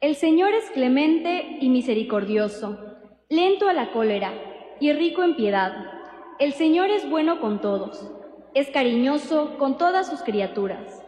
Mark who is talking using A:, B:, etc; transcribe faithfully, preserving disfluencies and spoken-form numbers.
A: El Señor es clemente y misericordioso, lento a la cólera y rico en piedad. El Señor es bueno con todos, es cariñoso con todas sus criaturas.